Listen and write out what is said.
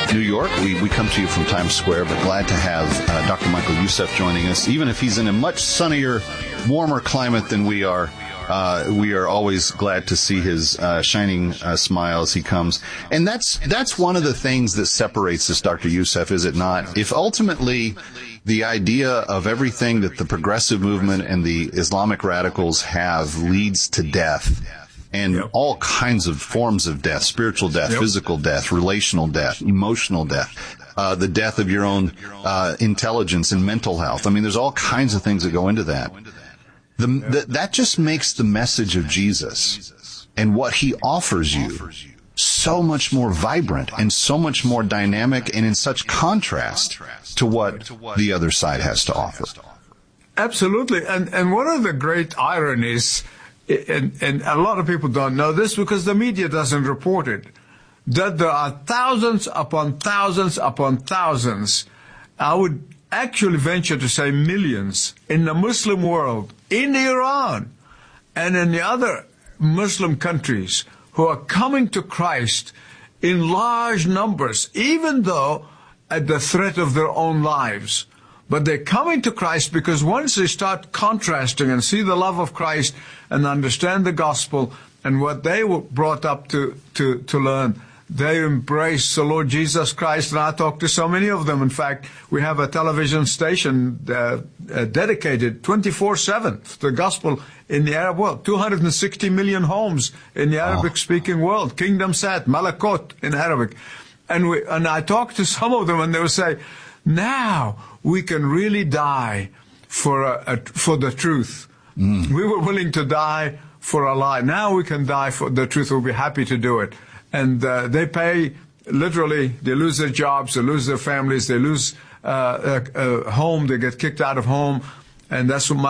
New York. We come to you from Times Square, but glad to have Dr. Michael Youssef joining us. Even if he's in a much sunnier, warmer climate than we are always glad to see his shining smile as he comes. And that's one of the things that separates us, Dr. Youssef, is it not? If ultimately the idea of everything that the progressive movement and the Islamic radicals have leads to death, and all kinds of forms of death, spiritual death, physical death, relational death, emotional death, the death of your own intelligence and mental health. I mean, there's all kinds of things that go into that. That just makes the message of Jesus and what he offers you so much more vibrant and so much more dynamic and in such contrast to what the other side has to offer. Absolutely. And one of the great ironies, and a lot of people don't know this because the media doesn't report it, that there are thousands upon thousands upon thousands, I would actually venture to say millions, in the Muslim world, in Iran, and in the other Muslim countries who are coming to Christ in large numbers, even though at the threat of their own lives. But they're coming to Christ because once they start contrasting and see the love of Christ and understand the gospel and what they were brought up to learn, they embrace the Lord Jesus Christ. And I talk to so many of them. In fact, we have a television station dedicated 24/7 to the gospel in the Arab world. 260 million homes in the Arabic-speaking world. Kingdom Sat, Malakot in Arabic. And I talk to some of them and they will say, now we can really die for the truth. We were willing to die for a lie. Now we can die for the truth. We'll be happy to do it. And they pay, literally, they lose their jobs, they lose their families, they lose home, they get kicked out of home. And that's what